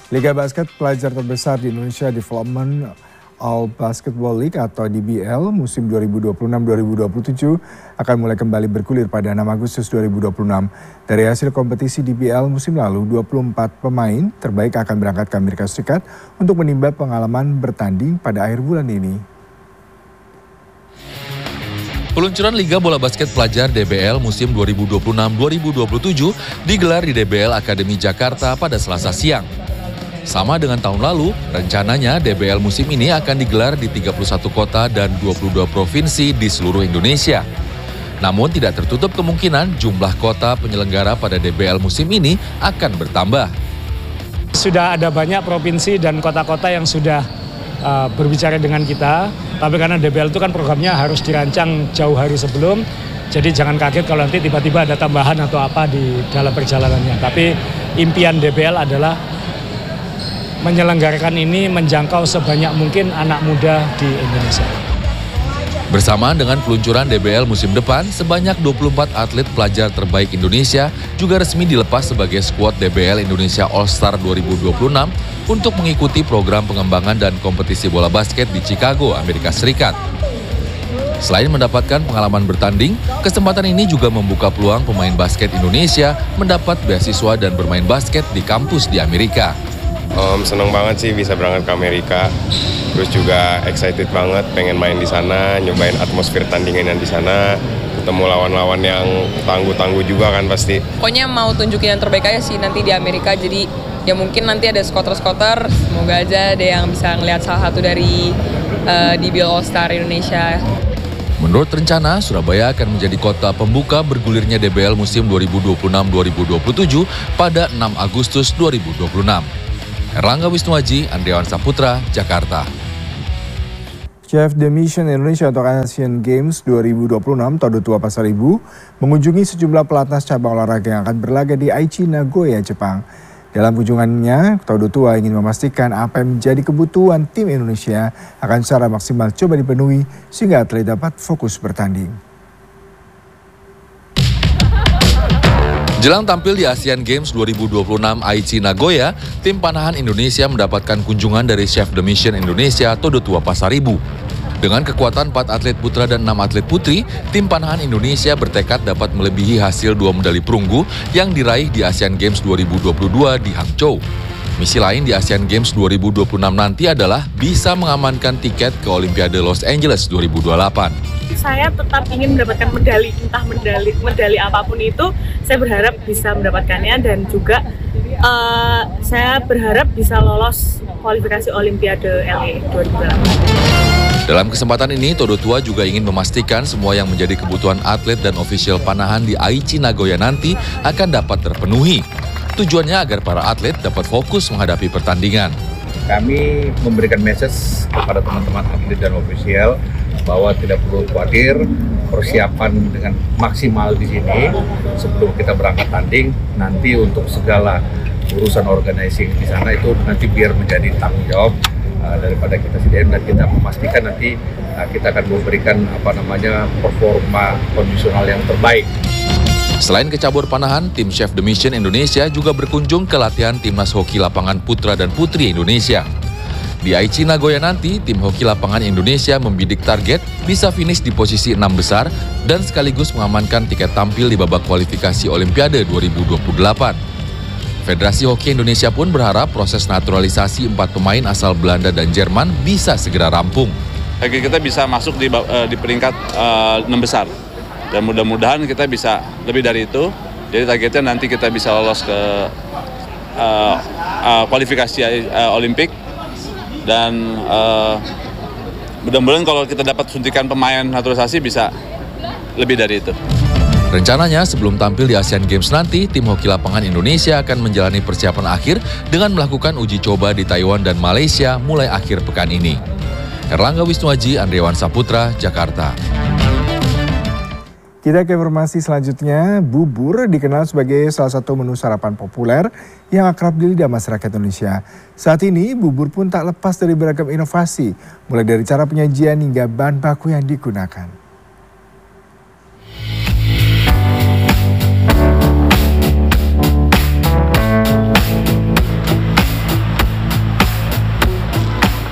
Liga basket pelajar terbesar di Indonesia Development All Basketball League atau DBL musim 2026-2027 akan mulai kembali bergulir pada 6 Agustus 2026. Dari hasil kompetisi DBL musim lalu, 24 pemain terbaik akan berangkat ke Amerika Serikat untuk menimba pengalaman bertanding pada akhir bulan ini. Peluncuran Liga Bola Basket Pelajar DBL musim 2026-2027 digelar di DBL Akademi Jakarta pada Selasa siang. Sama dengan tahun lalu, rencananya DBL musim ini akan digelar di 31 kota dan 22 provinsi di seluruh Indonesia. Namun tidak tertutup kemungkinan jumlah kota penyelenggara pada DBL musim ini akan bertambah. Sudah ada banyak provinsi dan kota-kota yang sudah berbicara dengan kita, tapi karena DBL itu kan programnya harus dirancang jauh hari sebelum, jadi jangan kaget kalau nanti tiba-tiba ada tambahan atau apa di dalam perjalanannya. Tapi impian DBL adalah menyelenggarakan ini menjangkau sebanyak mungkin anak muda di Indonesia. Bersamaan dengan peluncuran DBL musim depan, sebanyak 24 atlet pelajar terbaik Indonesia juga resmi dilepas sebagai skuad DBL Indonesia All-Star 2026 untuk mengikuti program pengembangan dan kompetisi bola basket di Chicago, Amerika Serikat. Selain mendapatkan pengalaman bertanding, kesempatan ini juga membuka peluang pemain basket Indonesia mendapat beasiswa dan bermain basket di kampus di Amerika. Seneng banget sih bisa berangkat ke Amerika, terus juga excited banget pengen main di sana, nyobain atmosfer tandingan yang di sana, ketemu lawan-lawan yang tangguh-tangguh juga kan pasti. Pokoknya mau tunjukin yang terbaik aja sih nanti di Amerika, jadi ya mungkin nanti ada skoter-skoter, semoga aja ada yang bisa ngelihat salah satu dari DBL All-Star Indonesia. Menurut rencana, Surabaya akan menjadi kota pembuka bergulirnya DBL musim 2026-2027 pada 6 Agustus 2026. Erlangga Wisnuaji, Andriawan Saputra, Jakarta. Chef The Mission Indonesia untuk Asian Games 2026 Todo Tua Pasar Ibu mengunjungi sejumlah pelatnas cabang olahraga yang akan berlaga di Aichi, Nagoya, Jepang. Dalam kunjungannya, Todo Tua ingin memastikan apa yang menjadi kebutuhan tim Indonesia akan secara maksimal coba dipenuhi sehingga atlet dapat fokus bertanding. Jelang tampil di Asian Games 2026 Aichi, Nagoya, tim panahan Indonesia mendapatkan kunjungan dari Chef The Mission Indonesia Todo Tua Pasar Ibu. Dengan kekuatan 4 atlet putra dan 6 atlet putri, tim panahan Indonesia bertekad dapat melebihi hasil 2 medali perunggu yang diraih di Asian Games 2022 di Hangzhou. Misi lain di Asian Games 2026 nanti adalah bisa mengamankan tiket ke Olimpiade Los Angeles 2028. Saya tetap ingin mendapatkan medali, entah medali apapun itu, saya berharap bisa mendapatkannya dan juga saya berharap bisa lolos kualifikasi Olimpiade LA 2028. Dalam kesempatan ini, Todo Tua juga ingin memastikan semua yang menjadi kebutuhan atlet dan ofisial panahan di Aichi, Nagoya nanti akan dapat terpenuhi. Tujuannya agar para atlet dapat fokus menghadapi pertandingan. Kami memberikan message kepada teman-teman atlet dan ofisial bahwa tidak perlu khawatir, persiapan dengan maksimal di sini sebelum kita berangkat tanding. Nanti untuk segala urusan organizing di sana itu nanti biar menjadi tanggung jawab daripada kita sendiri, dan kita memastikan nanti kita akan memberikan performa kondisional yang terbaik. Selain ke cabur panahan, tim Chef The Mission Indonesia juga berkunjung ke latihan timnas hoki lapangan putra dan putri Indonesia. Di Aichi, Nagoya nanti, tim hoki lapangan Indonesia membidik target bisa finish di posisi 6 besar dan sekaligus mengamankan tiket tampil di babak kualifikasi Olimpiade 2028. Federasi Hoki Indonesia pun berharap proses naturalisasi 4 pemain asal Belanda dan Jerman bisa segera rampung. Kita bisa masuk di peringkat 6 besar dan mudah-mudahan kita bisa lebih dari itu. Jadi targetnya nanti kita bisa lolos ke kualifikasi Olimpik. Dan mudah-mudahan kalau kita dapat suntikan pemain naturalisasi bisa lebih dari itu. Rencananya sebelum tampil di Asian Games nanti, tim hoki lapangan Indonesia akan menjalani persiapan akhir dengan melakukan uji coba di Taiwan dan Malaysia mulai akhir pekan ini. Erlangga Wisnuaji, Andriawan Saputra, Jakarta. Kita ke informasi selanjutnya, bubur dikenal sebagai salah satu menu sarapan populer yang akrab di lidah masyarakat Indonesia. Saat ini, bubur pun tak lepas dari beragam inovasi, mulai dari cara penyajian hingga bahan baku yang digunakan.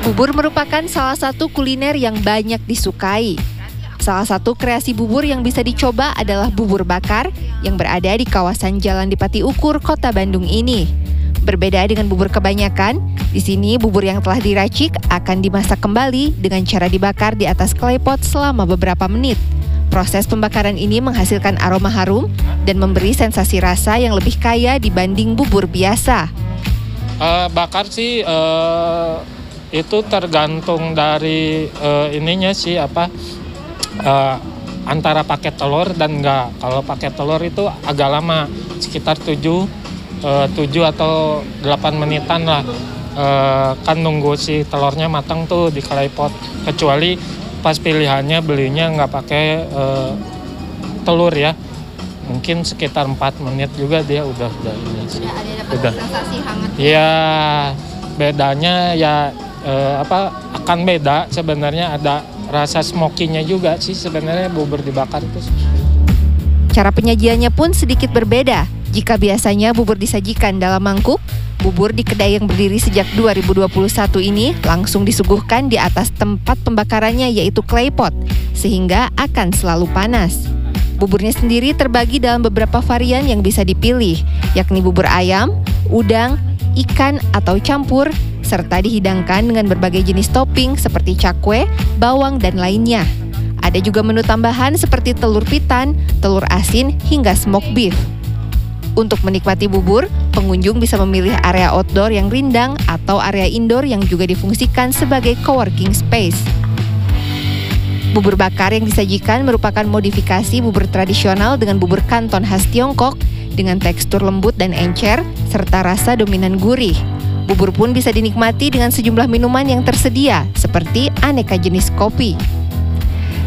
Bubur merupakan salah satu kuliner yang banyak disukai. Salah satu kreasi bubur yang bisa dicoba adalah bubur bakar yang berada di kawasan Jalan Dipati Ukur, Kota Bandung ini. Berbeda dengan bubur kebanyakan, di sini bubur yang telah diracik akan dimasak kembali dengan cara dibakar di atas klepot selama beberapa menit. Proses pembakaran ini menghasilkan aroma harum dan memberi sensasi rasa yang lebih kaya dibanding bubur biasa. Bakar sih itu tergantung dari ininya sih antara pakai telur dan enggak. Kalau pakai telur itu agak lama, sekitar 7 atau 8 menitan lah. Kan nunggu si telurnya matang tuh di klepot. Kecuali pas pilihannya belinya nggak pakai telur ya. Mungkin sekitar 4 menit juga dia udah ini sih. Udah. Sensasi hangat. Ya bedanya ya akan beda sebenarnya, ada rasa smoky-nya juga sih sebenarnya bubur dibakar itu. Cara penyajiannya pun sedikit berbeda. Jika biasanya bubur disajikan dalam mangkuk, bubur di kedai yang berdiri sejak 2021 ini langsung disuguhkan di atas tempat pembakarannya yaitu klepot, sehingga akan selalu panas. Buburnya sendiri terbagi dalam beberapa varian yang bisa dipilih, yakni bubur ayam, udang, ikan atau campur, serta dihidangkan dengan berbagai jenis topping seperti cakwe, bawang, dan lainnya. Ada juga menu tambahan seperti telur pitan, telur asin, hingga smoked beef. Untuk menikmati bubur, pengunjung bisa memilih area outdoor yang rindang atau area indoor yang juga difungsikan sebagai coworking space. Bubur bakar yang disajikan merupakan modifikasi bubur tradisional dengan bubur kanton khas Tiongkok dengan tekstur lembut dan encer serta rasa dominan gurih. Bubur pun bisa dinikmati dengan sejumlah minuman yang tersedia seperti aneka jenis kopi.